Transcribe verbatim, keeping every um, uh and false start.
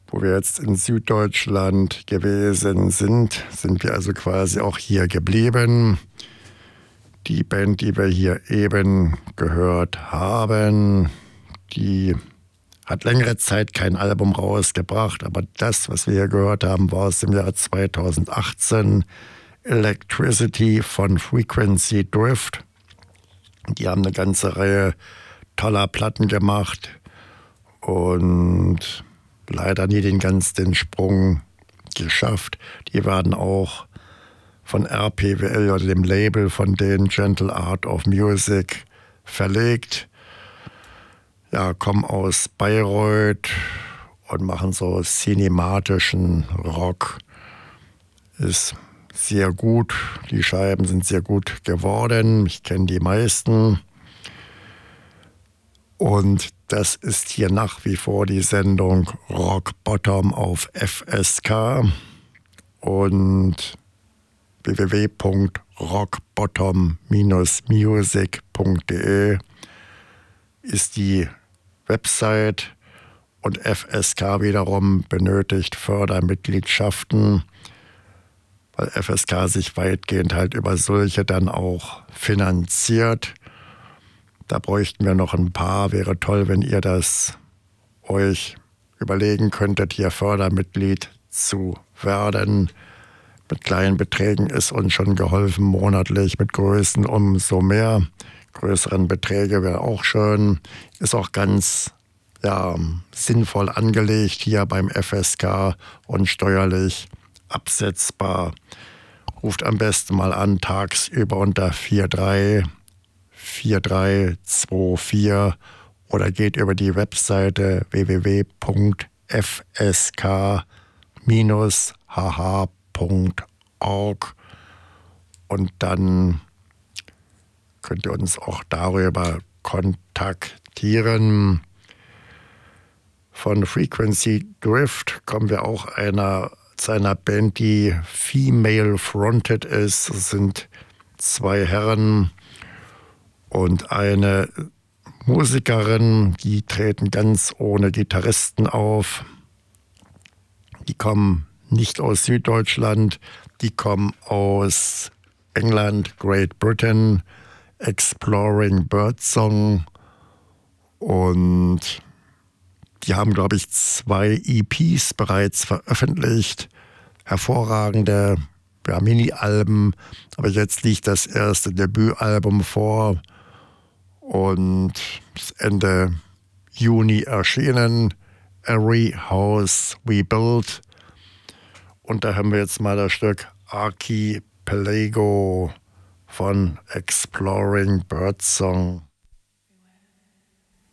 Wo wir jetzt in Süddeutschland gewesen sind, sind wir also quasi auch hier geblieben. Die Band, die wir hier eben gehört haben, die hat längere Zeit kein Album rausgebracht, aber das, was wir hier gehört haben, war es im Jahr zweitausendachtzehn, Electricity von Frequency Drift. Die haben eine ganze Reihe toller Platten gemacht und leider nie den ganz den Sprung geschafft. Die werden auch von R P W L oder dem Label von den Gentle Art of Music verlegt. Ja, kommen aus Bayreuth und machen so cinematischen Rock. Ist sehr gut. Die Scheiben sind sehr gut geworden. Ich kenne die meisten. Und das ist hier nach wie vor die Sendung Rock Bottom auf F S K. Und w w w punkt rock bottom Bindestrich music punkt d e ist die Website, und F S K wiederum benötigt Fördermitgliedschaften, weil F S K sich weitgehend halt über solche dann auch finanziert. Da bräuchten wir noch ein paar. Wäre toll, wenn ihr das euch überlegen könntet, hier Fördermitglied zu werden. Mit kleinen Beträgen ist uns schon geholfen, monatlich, mit Größen umso mehr. Größeren Beträge wäre auch schön. Ist auch ganz ja, sinnvoll angelegt hier beim F S K und steuerlich absetzbar. Ruft am besten mal an, tagsüber unter vier drei vier drei zwei vier oder geht über die Webseite w w w punkt f s k bindestrich h h punkt org und dann könnt ihr uns auch darüber kontaktieren. Von Frequency Drift kommen wir auch einer, zu einer Band, die female-fronted ist. Es sind zwei Herren und eine Musikerin, die treten ganz ohne Gitarristen auf. Die kommen nicht aus Süddeutschland, die kommen aus England, Great Britain, Exploring Birdsong, und die haben, glaube ich, zwei E Ps bereits veröffentlicht. Hervorragende ja, Mini-Alben, aber jetzt liegt das erste Debütalbum vor und ist Ende Juni erschienen. Every House We Build. Und da haben wir jetzt mal das Stück Archipelago von Exploring Birdsong.